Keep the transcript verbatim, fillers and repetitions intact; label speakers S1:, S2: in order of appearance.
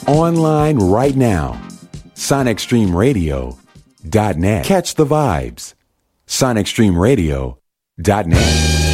S1: online right now. sonic stream radio dot net. Catch the vibes. sonic stream radio dot net.